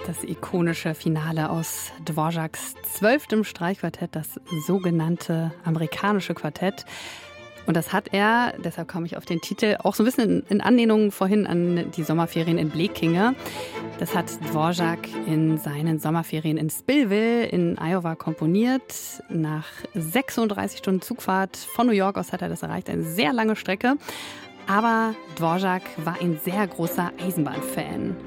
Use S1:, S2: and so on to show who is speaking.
S1: Das ikonische Finale aus Dvořáks 12. Streichquartett, das sogenannte amerikanische Quartett. Und das hat er, deshalb kam ich auf den Titel, auch so ein bisschen in Anlehnung vorhin an die Sommerferien in Blekinge. Das hat Dvořák in seinen Sommerferien in Spillville in Iowa komponiert. Nach 36 Stunden Zugfahrt von New York aus hat er das erreicht, eine sehr lange Strecke. Aber Dvořák war ein sehr großer Eisenbahnfan.